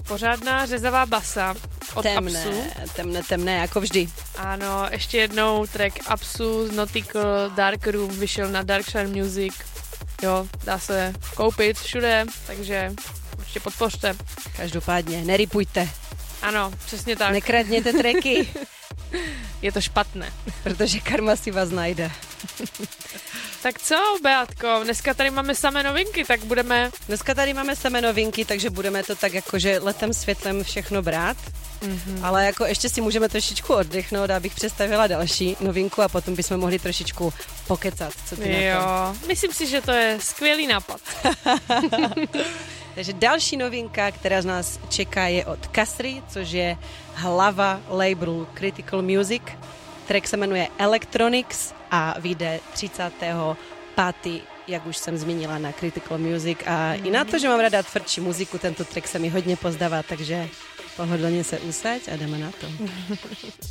pořádná řezavá basa od Apsu. Temné, jako vždy. Ano, ještě jednou track Apsu z Nautical Dark Room vyšel na Darkshire Music. Jo, dá se koupit všude, takže určitě podpořte. Každopádně, neripujte. Ano, přesně tak. Nekradněte tracky. Je to špatné. Protože karma si vás najde. Tak co, Beatko, dneska tady máme samé novinky, tak budeme... Dneska tady máme samé novinky, takže budeme to tak jakože letem světlem všechno brát. Mm-hmm. Ale jako ještě si můžeme trošičku oddechnout, abych představila další novinku a potom bychom mohli trošičku pokecat. Co ty na to? Myslím si, že to je skvělý nápad. Takže další novinka, která z nás čeká, je od Kasry, což je hlava labelu Critical Music. Track se jmenuje Electronics a vyjde 35. jak už jsem zmínila, na Critical Music. A i na to, že mám ráda tvrdší muziku, tento track se mi hodně pozdává, takže pohodlně se usaď a jdeme na to.